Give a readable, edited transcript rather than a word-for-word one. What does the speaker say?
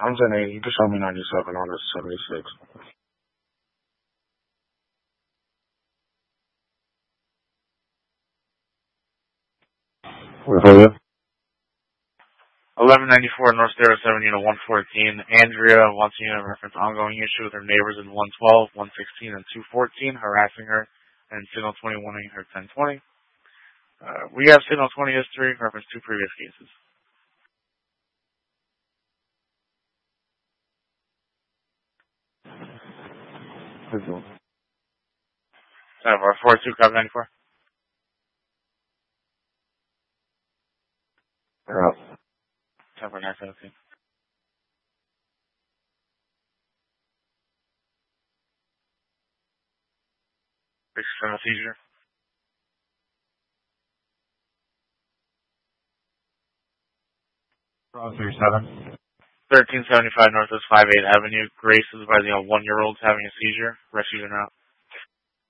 I'm 1080. You can show me 97 on this 76. Wait for you. 1194 North Stereo 70 to 114. Andrea wants you to reference ongoing issue with her neighbors in 112, 116, and 214, harassing her, and signal 20 wanting her 1020. We have signal 20 history, reference two previous cases. Our 42 copy 94. You're up. 10 for 917. 6 seizure. 37. 1375 Northwest 58 Avenue. Grace is advising on 1-year-olds having a seizure. Rescues are out.